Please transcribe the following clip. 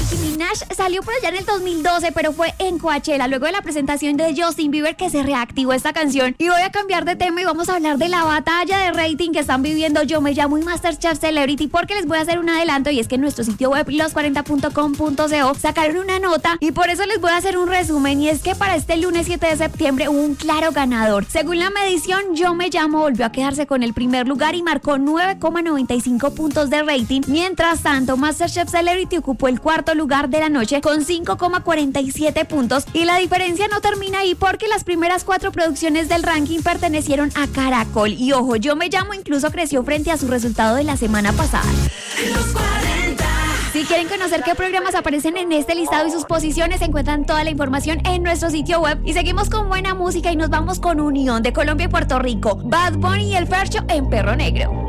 Nicki Minaj salió por allá en el 2012, pero fue en Coachella, luego de la presentación de Justin Bieber, que se reactivó esta canción. Y voy a cambiar de tema y vamos a hablar de la batalla de rating que están viviendo Yo Me Llamo y MasterChef Celebrity, porque les voy a hacer un adelanto, y es que en nuestro sitio web los40.com.co sacaron una nota y por eso les voy a hacer un resumen, y es que para este lunes 7 de septiembre hubo un claro ganador. Según la medición, Yo Me Llamo volvió a quedarse con el primer lugar y marcó 9,95 puntos de rating. Mientras tanto, MasterChef Celebrity ocupó el cuarto lugar de la noche con 5,47 puntos, y la diferencia no termina ahí, porque las primeras 4 producciones del ranking pertenecieron a Caracol. Y ojo, Yo Me Llamo incluso creció frente a su resultado de la semana pasada. Los 40. Si quieren conocer qué programas aparecen en este listado y sus posiciones, encuentran toda la información en nuestro sitio web. Y seguimos con buena música y nos vamos con Unión de Colombia y Puerto Rico, Bad Bunny y El Fercho en Perro Negro.